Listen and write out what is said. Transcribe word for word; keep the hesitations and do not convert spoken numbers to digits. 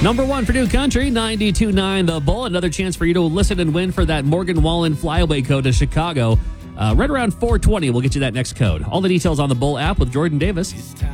Number one for New Country, ninety-two point nine The Bull. Another chance for you to listen and win for that Morgan Wallen flyaway code to Chicago. Uh, right around four twenty, we'll get you that next code. All the details on the Bull app with Jordan Davis.